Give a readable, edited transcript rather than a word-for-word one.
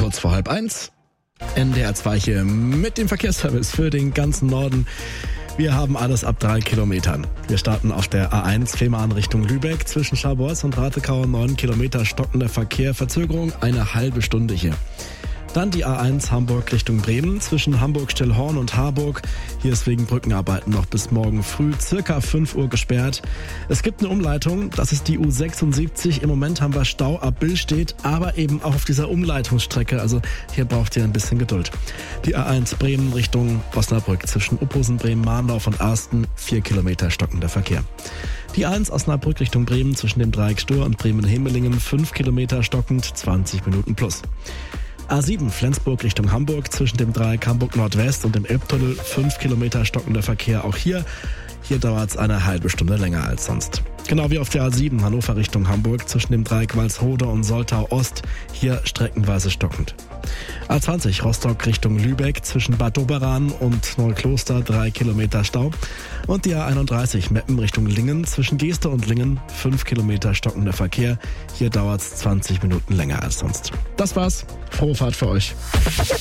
kurz vor 12:30. NDR 2 hier mit dem Verkehrsservice für den ganzen Norden. Wir haben alles ab 3 Kilometern. Wir starten auf der A1 Fehmarn Richtung Lübeck. Zwischen Scharbeutz und Ratekau 9 Kilometer stockender Verkehr. Verzögerung eine halbe Stunde hier. Dann die A1 Hamburg Richtung Bremen. Zwischen Hamburg-Stillhorn und Harburg. Hier ist wegen Brückenarbeiten noch bis morgen früh circa 5 Uhr gesperrt. Es gibt eine Umleitung. Das ist die U76. Im Moment haben wir Stau ab Billstedt, aber eben auch auf dieser Umleitungsstrecke. Also hier braucht ihr ein bisschen Geduld. Die A1 Bremen Richtung Osnabrück. Zwischen Uphusen, Bremen-Marndorf und Arsten 4 Kilometer stockender Verkehr. Die A1 Osnabrück Richtung Bremen zwischen dem Dreieck Stur und Bremen-Hemelingen 5 Kilometer stockend, 20 Minuten plus. A7 Flensburg Richtung Hamburg zwischen dem Dreieck Hamburg Nordwest und dem Elbtunnel 5 Kilometer stockender Verkehr auch hier. Hier dauert es eine halbe Stunde länger als sonst. Genau wie auf der A7 Hannover Richtung Hamburg zwischen dem Dreieck Walsrode und Soltau Ost. Hier streckenweise stockend. A20 Rostock Richtung Lübeck zwischen Bad Doberan und Neukloster 3 Kilometer Stau. Und die A31 Meppen Richtung Lingen zwischen Geeste und Lingen 5 Kilometer stockender Verkehr. Hier dauert es 20 Minuten länger als sonst. Das war's. Frohe Fahrt für euch.